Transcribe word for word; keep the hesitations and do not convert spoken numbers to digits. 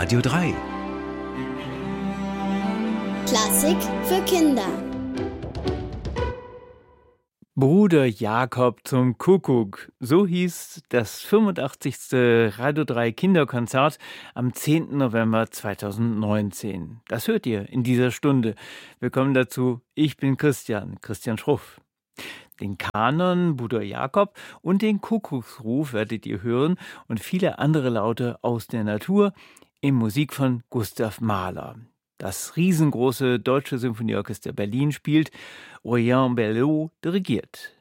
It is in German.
Radio drei. Klassik für Kinder. Bruder Jakob zum Kuckuck. So hieß das fünfundachtzigste Radio drei Kinderkonzert am zehnten November zweitausendneunzehn. Das hört ihr in dieser Stunde. Willkommen dazu. Ich bin Christian, Christian Schruff. Den Kanon Bruder Jakob und den Kuckucksruf werdet ihr hören und viele andere Laute aus der Natur in Musik von Gustav Mahler. Das riesengroße Deutsche Symphonieorchester Berlin spielt, Orient Bellot dirigiert.